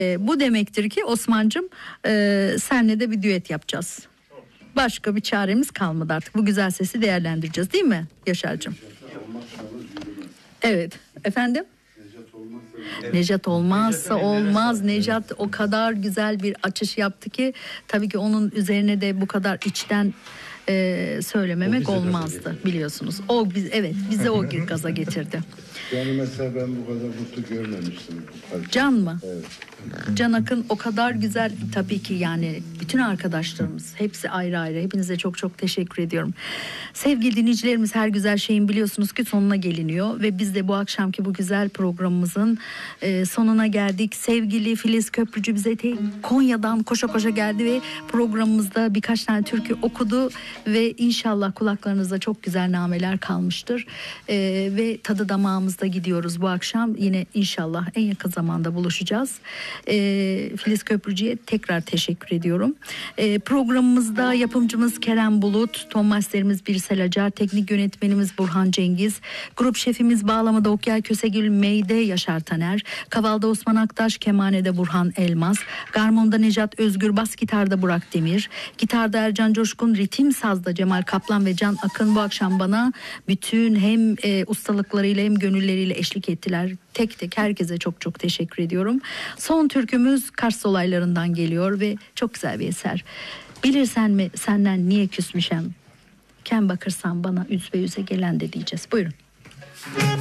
Bu demektir ki Osman'cığım senle de bir düet yapacağız. Başka bir çaremiz kalmadı artık. Bu güzel sesi değerlendireceğiz değil mi Yaşar'cığım? Evet. Efendim? Nejat olmazsa olmaz. Nejat o kadar güzel bir açış yaptı ki tabii ki onun üzerine de bu kadar içten söylememek olmazdı biliyorsunuz. Bize o gaza getirdi. Yani mesela ben bu kadar mutlu görmemiştim. Can mı? Evet. Can Akın o kadar güzel, tabii ki yani bütün arkadaşlarımız hepsi ayrı ayrı, hepinize çok çok teşekkür ediyorum. Sevgili dinleyicilerimiz, her güzel şeyin biliyorsunuz ki sonuna geliniyor ve biz de bu akşamki bu güzel programımızın sonuna geldik. Sevgili Filiz Köprücü bize Konya'dan koşa koşa geldi ve programımızda birkaç tane türkü okudu ve inşallah kulaklarınızda çok güzel nameler kalmıştır ve tadı damağımızda gidiyoruz bu akşam. Yine inşallah en yakın zamanda buluşacağız. Filiz Köprücü'ye tekrar teşekkür ediyorum. Programımızda yapımcımız Kerem Bulut, ton masterimiz Birsel Acar, teknik yönetmenimiz Burhan Cengiz, grup şefimiz bağlamada Okyay Kösegül, Meyde Yaşar Taner, kavalda Osman Aktaş, kemanede Burhan Elmas, garmonda Necat Özgür, bas gitarda Burak Demir, gitarda Ercan Coşkun, ritim sazda Cemal Kaplan ve Can Akın bu akşam bana bütün hem ustalıklarıyla hem gönülleriyle eşlik ettiler. Tek tek herkese çok çok teşekkür ediyorum. Son türkümüz Kars olaylarından geliyor ve çok güzel bir eser. Bilirsen mi senden niye küsmüşem? Ken bakırsan bana yüz be yüze gelen de diyeceğiz. Buyurun.